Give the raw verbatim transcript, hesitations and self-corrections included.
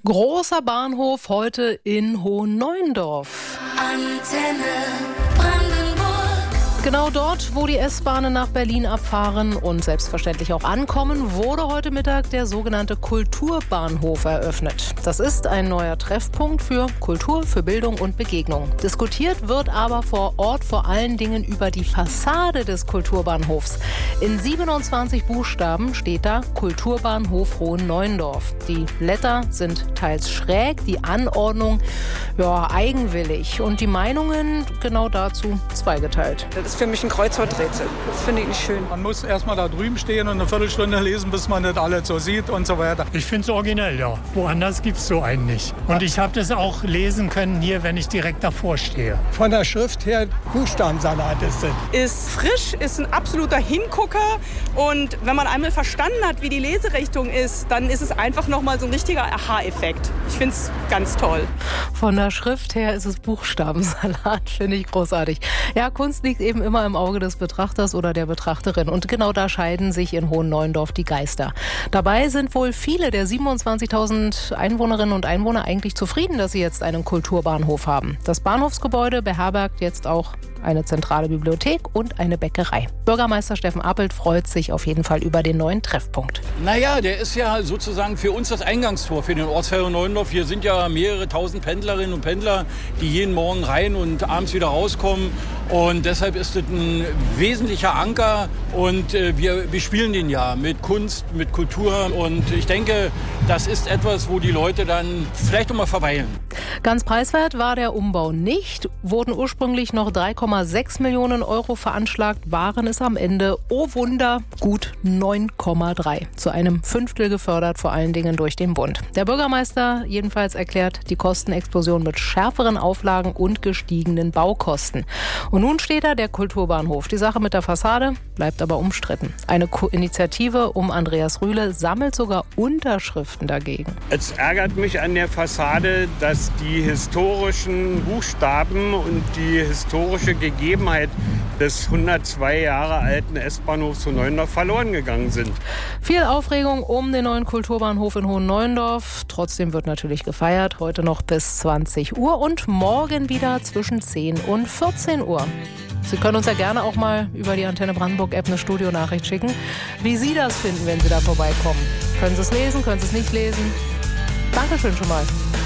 Großer Bahnhof heute in Hohenneuendorf. Antenne Brandenburg. Genau dort, wo die S-Bahnen nach Berlin abfahren und selbstverständlich auch ankommen, wurde heute Mittag der sogenannte Kulturbahnhof eröffnet. Das ist ein neuer Treffpunkt für Kultur, für Bildung und Begegnung. Diskutiert wird aber vor Ort vor allen Dingen über die Fassade des Kulturbahnhofs. In siebenundzwanzig Buchstaben steht da Kulturbahnhof Hohenneuendorf. Die Blätter sind teils schräg, die Anordnung ja, eigenwillig und die Meinungen genau dazu zweigeteilt. Das ist für mich ein Kreuzworträtsel. Das finde ich nicht schön. Man muss erst mal da drüben stehen und eine Viertelstunde lesen, bis man das alles so sieht und so weiter. Ich finde es originell, ja. Woanders gibt es so einen nicht. Und ich habe das auch lesen können hier, wenn ich direkt davor stehe. Von der Schrift her Buchstabensalat ist es. Ist frisch, ist ein absoluter Hingucker. Und wenn man einmal verstanden hat, wie die Leserichtung ist, dann ist es einfach nochmal so ein richtiger Aha-Effekt. Ich finde es ganz toll. Von der Schrift her ist es Buchstabensalat, finde ich großartig. Ja, Kunst liegt eben immer im Auge des Betrachters oder der Betrachterin. Und genau da scheiden sich in Hohenneuendorf die Geister. Dabei sind wohl viele der siebenundzwanzigtausend Einwohnerinnen und Einwohner eigentlich zufrieden, dass sie jetzt einen Kulturbahnhof haben. Das Bahnhofsgebäude beherbergt jetzt auch eine zentrale Bibliothek und eine Bäckerei. Bürgermeister Steffen Appelt freut sich auf jeden Fall über den neuen Treffpunkt. Naja, der ist ja sozusagen für uns das Eingangstor für den Ortsteil Hohenneuendorf. Hier sind ja mehrere tausend Pendlerinnen und Pendler, die jeden Morgen rein und abends wieder rauskommen. Und deshalb ist es ein wesentlicher Anker und äh, wir, wir spielen den ja mit Kunst, mit Kultur. Und ich denke, das ist etwas, wo die Leute dann vielleicht auch mal verweilen. Ganz preiswert war der Umbau nicht. Wurden ursprünglich noch drei Komma sechs Millionen Euro veranschlagt, waren es am Ende, oh Wunder, gut neun Komma drei. Zu einem Fünftel gefördert, vor allen Dingen durch den Bund. Der Bürgermeister jedenfalls erklärt die Kostenexplosion mit schärferen Auflagen und gestiegenen Baukosten. Und nun steht da der Kulturbahnhof. Die Sache mit der Fassade bleibt aber umstritten. Eine Initiative um Andreas Rühle sammelt sogar Unterschriften dagegen. Es ärgert mich an der Fassade, dass die historischen Buchstaben und die historische Gegebenheit des hundertzwei Jahre alten S-Bahnhofs Hohenneuendorf verloren gegangen sind. Viel Aufregung um den neuen Kulturbahnhof in Hohenneuendorf. Trotzdem wird natürlich gefeiert. Heute noch bis zwanzig Uhr und morgen wieder zwischen zehn und vierzehn Uhr. Sie können uns ja gerne auch mal über die Antenne Brandenburg-App eine Studionachricht schicken, wie Sie das finden, wenn Sie da vorbeikommen. Können Sie es lesen, können Sie es nicht lesen? Dankeschön schon mal.